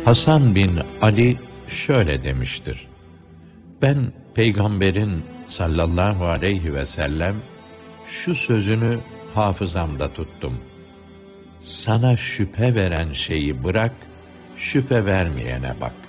Hasan bin Ali şöyle demiştir: Ben Peygamberin sallallahu aleyhi ve sellem şu sözünü hafızamda tuttum: Sana şüphe veren şeyi bırak, şüphe vermeyene bak.